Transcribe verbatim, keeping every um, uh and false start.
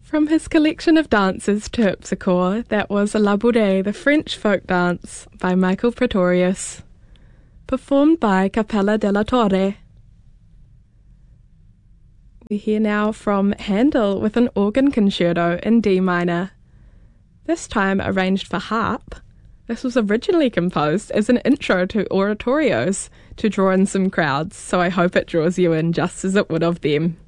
From his collection of dances Terpsichore, that was La Bourrée, the French folk dance by Michael Praetorius, performed by Cappella della Torre. We hear now from Handel with an organ concerto in D minor, this time arranged for harp. This was originally composed as an intro to oratorios to draw in some crowds, so I hope it draws you in just as it would of them.